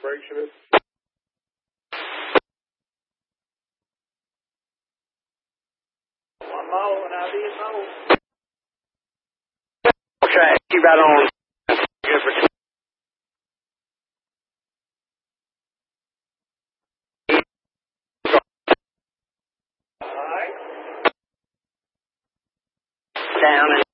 calibration is? One more and I didn't know. Okay, keep that on. Good for All right. down and